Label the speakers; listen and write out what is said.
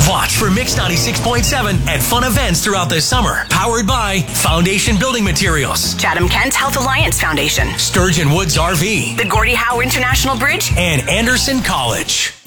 Speaker 1: Watch for Mix 96.7 at fun events throughout the summer. Powered by Foundation Building Materials,
Speaker 2: Chatham Kent Health Alliance Foundation,
Speaker 1: Sturgeon Woods RV,
Speaker 2: the Gordie Howe International Bridge,
Speaker 1: and Anderson College.